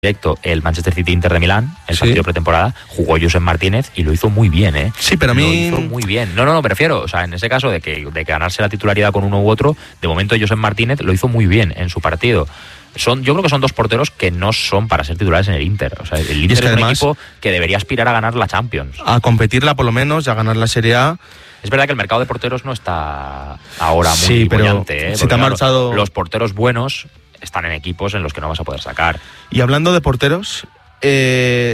directo el Manchester City Inter de Milán, el partido pretemporada, jugó Josep Martínez y lo hizo muy bien, ¿eh? Sí, pero a mí... Lo hizo muy bien. No, me refiero, o sea, en ese caso de que ganarse la titularidad con uno u otro, de momento Josep Martínez lo hizo muy bien en su partido. Yo creo que son dos porteros que no son para ser titulares en el Inter. O sea, el Inter es un equipo que debería aspirar a ganar la Champions. A competirla por lo menos, a ganar la Serie A. Es verdad que el mercado de porteros no está ahora muy brillante, ¿eh? Si te ha marchado... Los porteros buenos están en equipos en los que no vas a poder sacar. Y hablando de porteros, te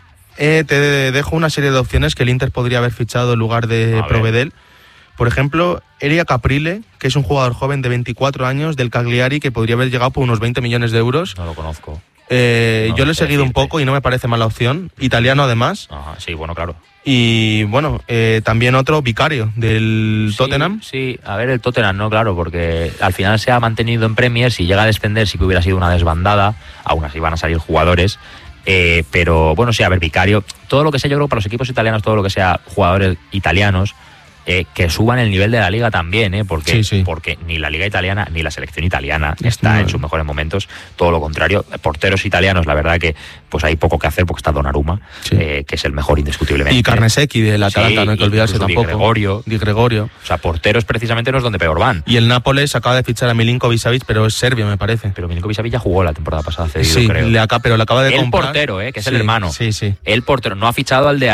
dejo una serie de opciones que el Inter podría haber fichado en lugar de Provedel. Por ejemplo, Elia Caprile, que es un jugador joven de 24 años del Cagliari que podría haber llegado por unos 20 millones de euros. No lo conozco. Yo lo he seguido un poco y no me parece mala opción. Italiano además. Ajá, sí, bueno, claro. Y bueno, también otro Vicario del Tottenham. Sí, a ver, el Tottenham, no, claro, porque al final se ha mantenido en Premier. Si llega a descender sí que hubiera sido una desbandada. Aún así van a salir jugadores. Pero bueno, sí, a ver, Vicario. Todo lo que sea, yo creo, para los equipos italianos, todo lo que sea jugadores italianos, que suban el nivel de la liga también, porque ni la liga italiana ni la selección italiana está en sus mejores momentos, todo lo contrario. Porteros italianos, la verdad que pues hay poco que hacer porque está Donnarumma, que es el mejor indiscutiblemente. Y Carnesecchi del Atalanta, no hay que olvidarse tampoco. Di Gregorio. O sea, porteros precisamente no es donde peor van. Y el Nápoles acaba de fichar a Milinković-Savić, pero es serbio, me parece. Pero Milinković-Savić ya jugó la temporada pasada cedido, creo. Pero le acaba de comprar. El portero, que es el hermano. Sí. El portero no ha fichado al de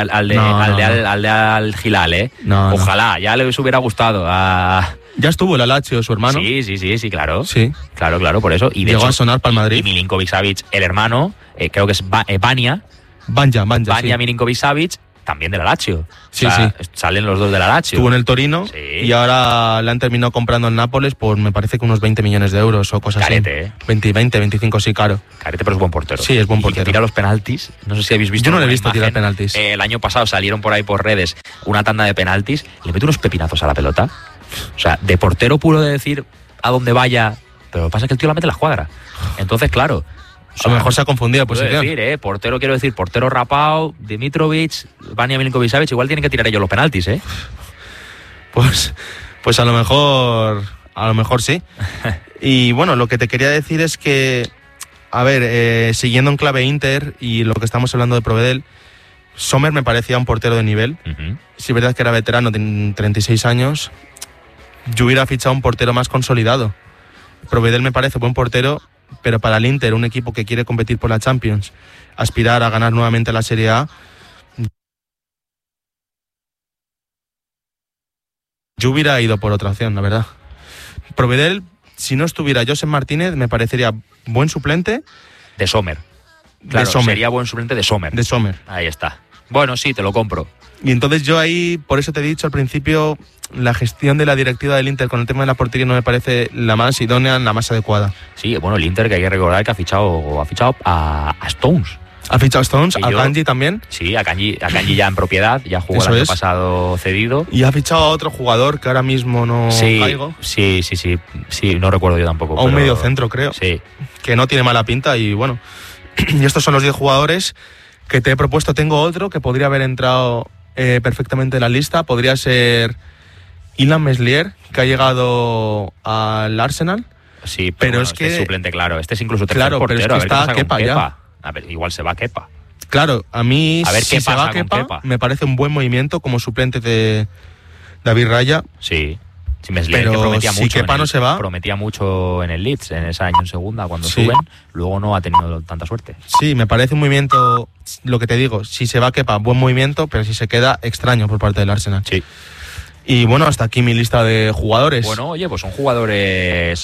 Al Hilal, No, ojalá. Ya les hubiera gustado a... Ya estuvo el Lazio, su hermano. Sí, claro. Sí. Claro, por eso. Y llegó a sonar para el Madrid. Y Milinković-Savić, el hermano, creo que es Banja Milinković-Savić, también de la Lazio. Sí. Salen los dos de la Lazio. Estuvo en el Torino y ahora le han terminado comprando en Nápoles por, me parece que unos 20 millones de euros o cosas así. 25, sí, caro. Carete, pero es buen portero. Sí, es buen portero. Y que tira los penaltis. No sé si habéis visto. Yo no le he visto tirar penaltis. El año pasado salieron por ahí por redes una tanda de penaltis. Le mete unos pepinazos a la pelota. O sea, de portero puro de decir a dónde vaya. Pero lo que pasa es que el tío la mete en la escuadra. Entonces, claro. A lo mejor se ha confundido. Quiero decir, portero Rapao, Dimitrovic, Banja Milinković-Savić, igual tienen que tirar ellos los penaltis, ¿eh? Pues a lo mejor sí. Y bueno, lo que te quería decir es que, a ver, siguiendo en clave Inter y lo que estamos hablando de Provedel, Sommer me parecía un portero de nivel. Si es verdad que era veterano, tiene 36 años, yo hubiera fichado un portero más consolidado. Provedel me parece buen portero, pero para el Inter, un equipo que quiere competir por la Champions, aspirar a ganar nuevamente la Serie A, yo hubiera ido por otra opción, la verdad. Provedel, si no estuviera Josep Martínez, me parecería buen suplente. De Sommer. Claro, sería buen suplente de Sommer. De Sommer. Ahí está. Bueno, sí, te lo compro. Y entonces yo ahí, por eso te he dicho al principio, la gestión de la directiva del Inter con el tema de la portería no me parece la más idónea, la más adecuada. Sí, bueno, el Inter, que hay que recordar que ha fichado a Stones. ¿Ha fichado a Stones? ¿A Kanji también? Sí, a Kanji ya en propiedad, ya jugó el año pasado cedido. Y ha fichado a otro jugador que ahora mismo no caigo. Sí, no recuerdo yo tampoco. A un medio centro, creo. Sí. Que no tiene mala pinta y bueno. Y estos son los 10 jugadores que te he propuesto. Tengo otro que podría haber entrado perfectamente en la lista. Podría ser Ilan Meslier, que ha llegado al Arsenal. Sí, pero es que es suplente, claro. Este es incluso tercer portero. Pero es que está Kepa ya. A ver, igual se va Kepa. Claro, a mí a ver si se va Kepa, me parece un buen movimiento como suplente de David Raya. Sí. Meslier, pero que prometía si mucho Kepa no se va, prometía mucho en el Leeds en ese año en segunda cuando suben, luego no ha tenido tanta suerte. Sí, me parece un movimiento, lo que te digo, si se va Kepa, buen movimiento, pero si se queda, extraño por parte del Arsenal. Sí. Y bueno, hasta aquí mi lista de jugadores. Bueno, oye, pues son jugadores...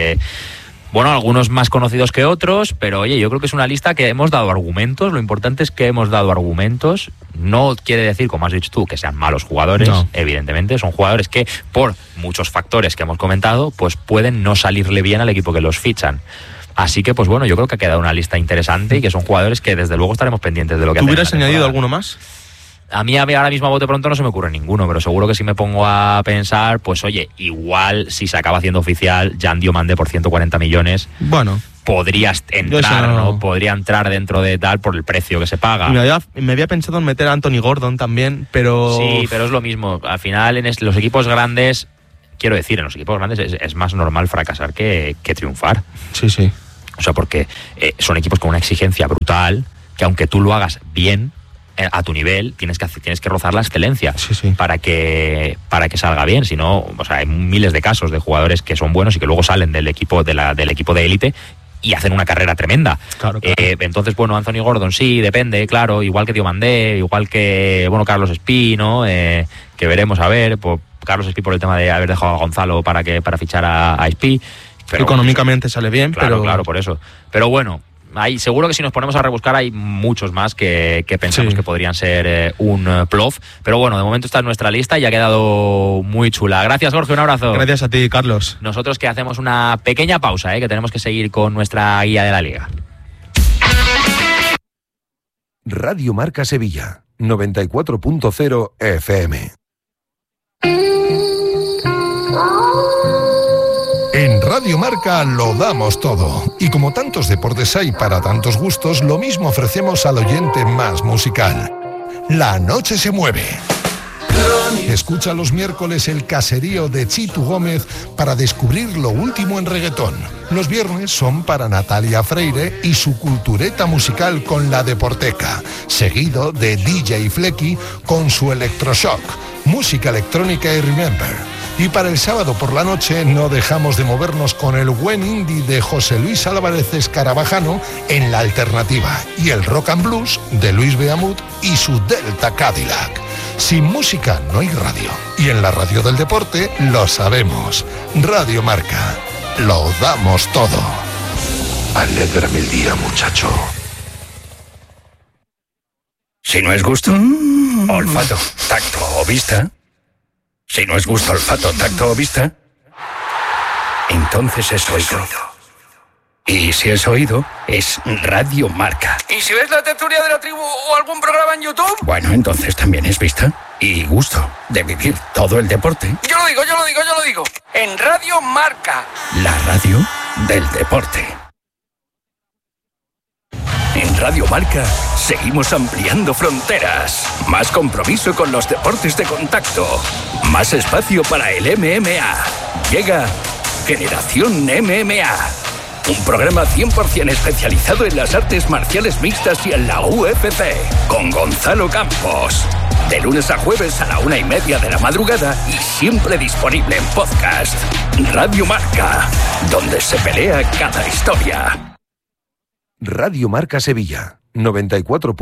Bueno, algunos más conocidos que otros, pero oye, yo creo que es una lista que hemos dado argumentos. Lo importante es que hemos dado argumentos. No quiere decir, como has dicho tú, que sean malos jugadores. No. Evidentemente, son jugadores que, por muchos factores que hemos comentado, pues pueden no salirle bien al equipo que los fichan. Así que, pues bueno, yo creo que ha quedado una lista interesante y que son jugadores que desde luego estaremos pendientes de lo que hacen. ¿Tú hubieras añadido alguno más? A mí ahora mismo a bote pronto no se me ocurre ninguno, pero seguro que si me pongo a pensar, pues oye, igual si se acaba haciendo oficial Jan Diomande por 140 millones, bueno, podría entrar, ¿no? Podría entrar dentro de tal por el precio que se paga. Me había pensado en meter a Anthony Gordon también, pero... Sí, pero es lo mismo. Al final en los equipos grandes, quiero decir, en los equipos grandes es más normal fracasar que triunfar. Sí. O sea, porque son equipos con una exigencia brutal, que aunque tú lo hagas bien, a tu nivel, tienes que rozar la excelencia para que salga bien. Si no, o sea, hay miles de casos de jugadores que son buenos y que luego salen del equipo del equipo de élite y hacen una carrera tremenda. Claro. Entonces, bueno, Anthony Gordon sí, depende, claro, igual que Diomandé, igual que, bueno, Carlos Espí, ¿no? Que veremos a ver, Carlos Espí por el tema de haber dejado a Gonzalo para fichar a Espí. Pero económicamente sale bien, claro, claro, por eso. Pero bueno, seguro que si nos ponemos a rebuscar hay muchos más que pensamos que podrían ser un plof. Pero bueno, de momento está en nuestra lista y ha quedado muy chula. Gracias, Jorge, un abrazo. Gracias a ti, Carlos. Nosotros que hacemos una pequeña pausa, que tenemos que seguir con nuestra guía de la Liga. Radio Marca Sevilla, 94.0 FM. En Radio Marca lo damos todo. Y como tantos deportes hay para tantos gustos, lo mismo ofrecemos al oyente más musical. La noche se mueve. Escucha los miércoles el caserío de Chitu Gómez para descubrir lo último en reggaetón. Los viernes son para Natalia Freire y su cultureta musical con La Deporteca, seguido de DJ Flecky con su Electroshock, música electrónica y Remember. Y para el sábado por la noche no dejamos de movernos con el buen indie de José Luis Álvarez Escarabajano en La Alternativa y el rock and blues de Luis Beamut y su Delta Cadillac. Sin música no hay radio. Y en la radio del deporte lo sabemos. Radio Marca. Lo damos todo. Alégrame el día, muchacho. Si no es gusto, olfato, tacto o vista. Si no es gusto, olfato, tacto o vista, entonces es oído. Y si es oído, es Radio Marca. ¿Y si ves la tertulia de la tribu o algún programa en YouTube? Bueno, entonces también es vista y gusto de vivir todo el deporte. Yo lo digo. En Radio Marca. La radio del deporte. En Radio Marca seguimos ampliando fronteras. Más compromiso con los deportes de contacto. Más espacio para el MMA. Llega Generación MMA. Un programa 100% especializado en las artes marciales mixtas y en la UFC. Con Gonzalo Campos. De lunes a jueves a la 1:30 de la madrugada y siempre disponible en podcast. Radio Marca. Donde se pelea cada historia. Radio Marca Sevilla, 94.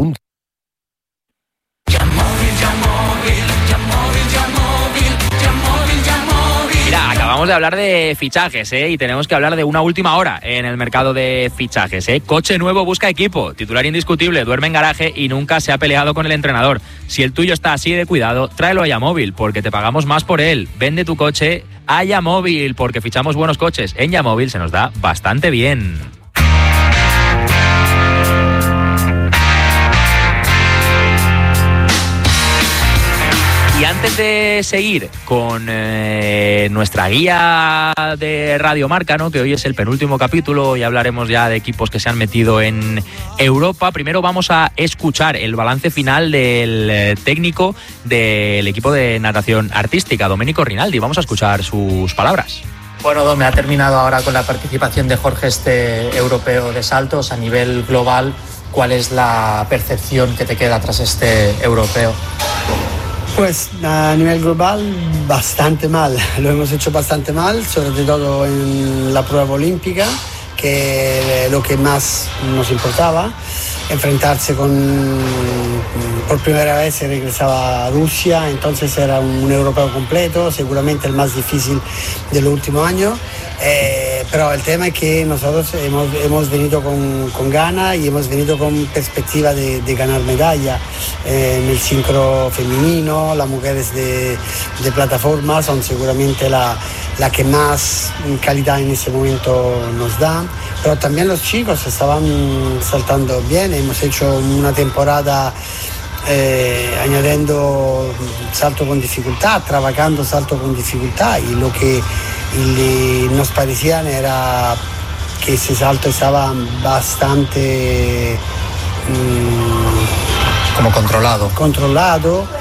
Mira, acabamos de hablar de fichajes, y tenemos que hablar de una última hora en el mercado de fichajes, Coche nuevo busca equipo, titular indiscutible, duerme en garaje y nunca se ha peleado con el entrenador. Si el tuyo está así de cuidado, tráelo a Yamóvil, porque te pagamos más por él. Vende tu coche a Yamóvil, porque fichamos buenos coches. En Yamóvil se nos da bastante bien. Y antes de seguir con nuestra guía de Radio Marca, ¿no?, que hoy es el penúltimo capítulo y hablaremos ya de equipos que se han metido en Europa, primero vamos a escuchar el balance final del técnico del equipo de natación artística, Domenico Rinaldi. Vamos a escuchar sus palabras. Bueno, Dome, ha terminado ahora con la participación de Jorge europeo de saltos a nivel global. ¿Cuál es la percepción que te queda tras este europeo? Pues a nivel global bastante mal, lo hemos hecho bastante mal, sobre todo en la prueba olímpica, que lo que más nos importaba, enfrentarse por primera vez se regresaba a Rusia, entonces era un europeo completo, seguramente el más difícil de los últimos años, pero el tema es que nosotros hemos venido con ganas y hemos venido con perspectiva de ganar medalla en el sincro femenino. Las mujeres de plataforma son seguramente la que más calidad en ese momento nos dan, pero también los chicos estaban saltando bien. Hemos hecho una temporada añadiendo salto con dificultad, trabajando salto con dificultad, y lo que nos parecían era que ese salto estaba bastante como controlado.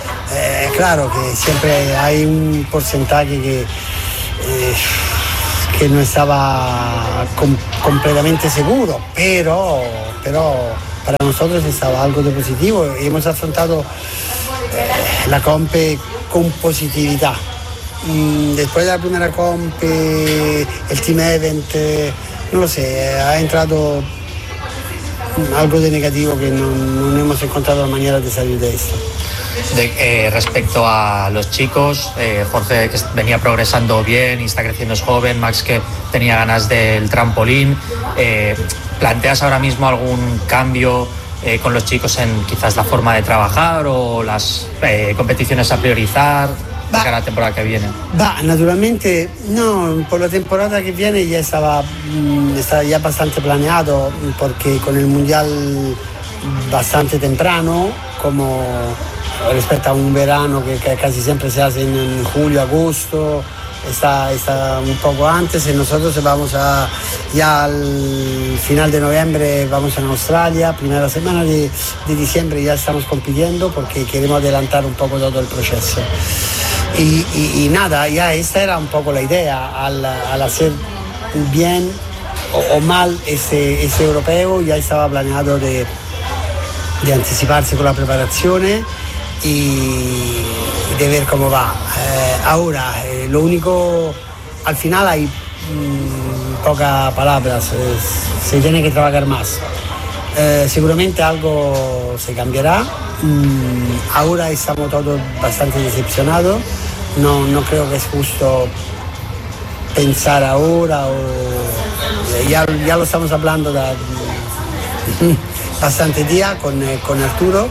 Claro que siempre hay un porcentaje que no estaba completamente seguro, pero para nosotros estaba algo de positivo y hemos afrontado la Compe con positividad. Después de la primera Compe, el Team Event, no lo sé, ha entrado algo de negativo que no hemos encontrado la manera de salir de esto. Respecto a los chicos, Jorge, que venía progresando bien y está creciendo, es joven, Max, que tenía ganas del trampolín, ¿planteas ahora mismo algún cambio con los chicos en quizás la forma de trabajar o las competiciones a priorizar de cara a la temporada que viene? Naturalmente, no, por la temporada que viene ya estaba ya bastante planeado, porque con el Mundial bastante temprano, como respecto a un verano que casi siempre se hace en julio, agosto, está un poco antes, y nosotros vamos ya al final de noviembre vamos a Australia, primera semana de diciembre ya estamos compitiendo porque queremos adelantar un poco todo el proceso. Y nada, ya esta era un poco la idea, al hacer bien o mal ese europeo, ya estaba planeado de anticiparse con la preparación y de ver cómo va. Ahora, lo único, al final hay pocas palabras, se tiene que trabajar más. Seguramente algo se cambiará. Ahora estamos todos bastante decepcionados. No creo que es justo pensar ahora ya lo estamos hablando de bastante día con Arturo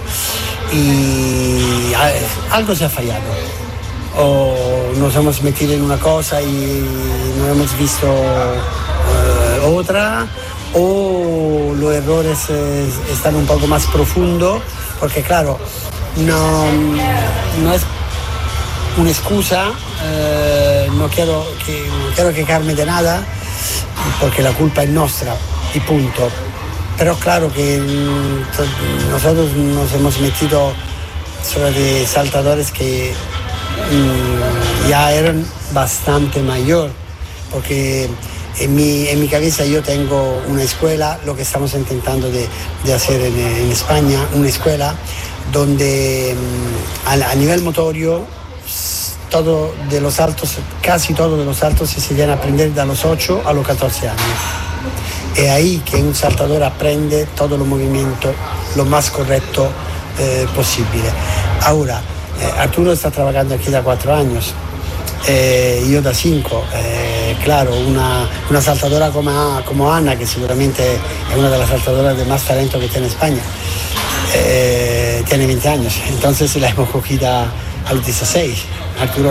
y algo se ha fallado. O nos hemos metido en una cosa y no hemos visto otra, o los errores están un poco más profundos, porque claro, no es una excusa, no quiero quejarme de nada, porque la culpa es nuestra y punto. Pero claro que nosotros nos hemos metido sobre saltadores que ya eran bastante mayor, porque en mi cabeza yo tengo una escuela, lo que estamos intentando de hacer en España, una escuela donde a nivel motorio casi todos de los saltos se vienen a aprender de los 8 a los 14 años. Es ahí que un saltador aprende todos los movimientos lo más correcto posible. Ahora, Arturo está trabajando aquí da 4 años, yo da 5. Claro, una saltadora como Ana, que seguramente es una de las saltadoras de más talento que tiene España, tiene 20 años, entonces la hemos cogida a los 16. Arturo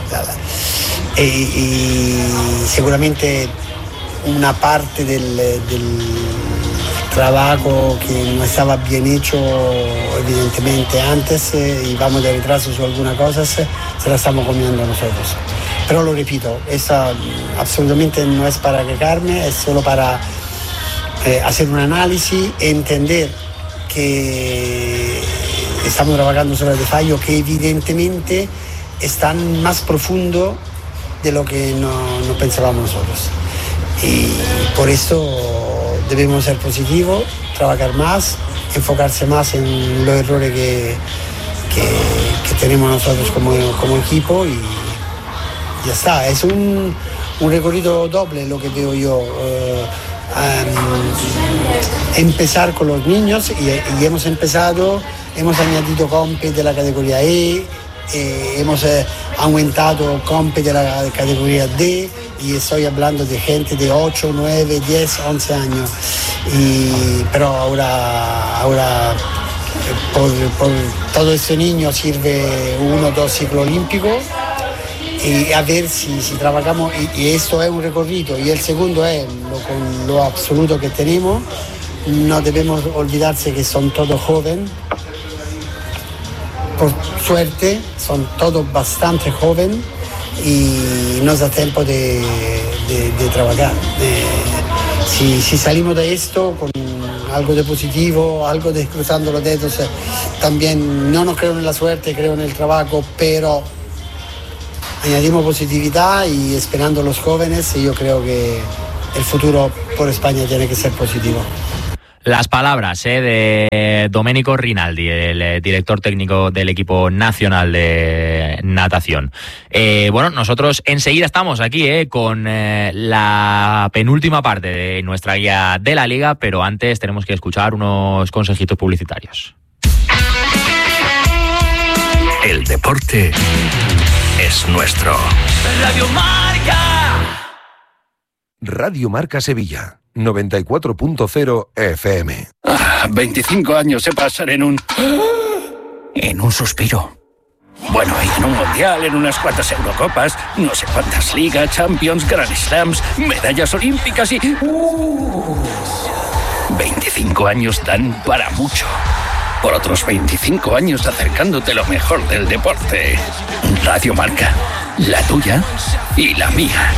y seguramente una parte del trabajo que no estaba bien hecho evidentemente antes y vamos de retraso sobre algunas cosas, se la estamos comiendo nosotros. Pero lo repito, esa absolutamente no es para quejarme, es solo para hacer un análisis e entender que estamos trabajando sobre el fallo que evidentemente están más profundo de lo que no pensábamos nosotros. Y por eso debemos ser positivos, trabajar más, enfocarse más en los errores que tenemos nosotros como equipo y ya está. Es un recorrido doble lo que veo yo. Empezar con los niños y hemos añadido compi de la categoría E, hemos aumentado compi de la categoría D y estoy hablando de gente de 8, 9, 10, 11 años. Pero ahora por todo este niño sirve 1 o 2 ciclos olímpicos y a ver si trabajamos, y esto es un recorrido y el segundo es con lo absoluto que tenemos. No debemos olvidarse que son todos jóvenes, por suerte son todos bastante jóvenes y nos da tiempo de trabajar. Si salimos de esto con algo de positivo, algo de cruzando los dedos, también no creo en la suerte, creo en el trabajo, pero añadimos positividad y esperando a los jóvenes, y yo creo que el futuro por España tiene que ser positivo. Las palabras de Domenico Rinaldi, el director técnico del equipo nacional de natación. Bueno, nosotros enseguida estamos aquí con la penúltima parte de nuestra guía de la Liga, pero antes tenemos que escuchar unos consejitos publicitarios. El deporte es nuestro. Radio Marca. Radio Marca Sevilla. 94.0 FM. 25 años se pasan en un suspiro. Bueno, y en un mundial, en unas cuantas Eurocopas, no sé cuántas ligas, Champions, Grand Slams, medallas olímpicas y... 25 años dan para mucho. Por otros 25 años acercándote lo mejor del deporte. Radio Marca, la tuya y la mía.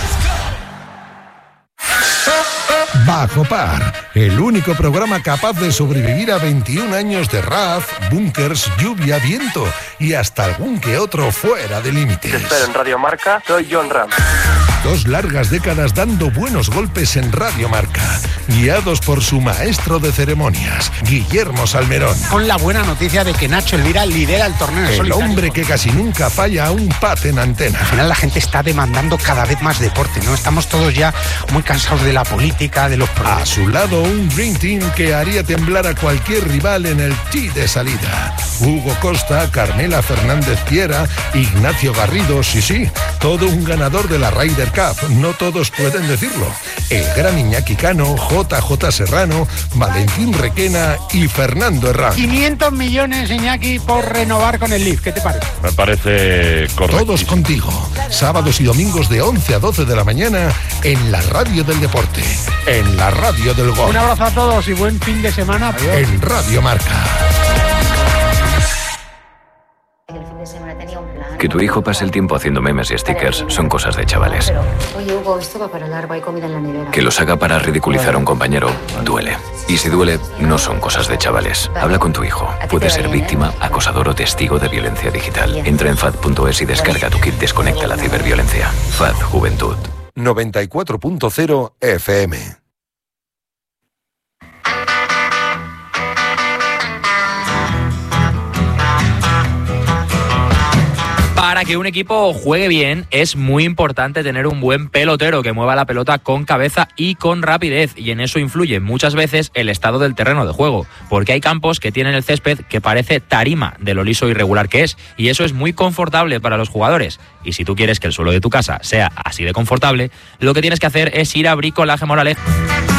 Bajo Par, el único programa capaz de sobrevivir a 21 años de RAF, búnkers, lluvia, viento y hasta algún que otro fuera de límites. Te espero en Radio Marca, soy John Ram. 2 largas décadas dando buenos golpes en Radio Marca, guiados por su maestro de ceremonias, Guillermo Salmerón. Con la buena noticia de que Nacho Elvira lidera el torneo. El hombre que casi nunca falla a un pat en antena. Al final la gente está demandando cada vez más deporte, ¿no? Estamos todos ya muy cansados de la política, de los problemas. A su lado, un Dream Team que haría temblar a cualquier rival en el tee de salida. Hugo Costa, Carmela Fernández Piera, Ignacio Garrido, sí, todo un ganador de la Ryder Cup, no todos pueden decirlo. El gran Iñaki Cano, JJ Serrano, Valentín Requena y Fernando Herrán. 500 millones, Iñaki, por renovar con el Leaf, ¿qué te parece? Me parece correcto. Todos contigo, sábados y domingos de 11 a 12 de la mañana en la radio del deporte, en la radio del gol. Un abrazo a todos y buen fin de semana. Adiós. En Radio Marca. Que tu hijo pase el tiempo haciendo memes y stickers son cosas de chavales. Oye, Hugo, esto va para largo, hay comida en la nevera. Que los haga para ridiculizar a un compañero duele. Y si duele, no son cosas de chavales. Habla con tu hijo. Puede ser víctima, acosador o testigo de violencia digital. Entra en FAD.es y descarga tu kit Desconecta la ciberviolencia. FAD Juventud. 94.0 FM. Para que un equipo juegue bien es muy importante tener un buen pelotero que mueva la pelota con cabeza y con rapidez, y en eso influye muchas veces el estado del terreno de juego, porque hay campos que tienen el césped que parece tarima de lo liso y regular que es, y eso es muy confortable para los jugadores. Y si tú quieres que el suelo de tu casa sea así de confortable, lo que tienes que hacer es ir a Bricolaje Moraleja.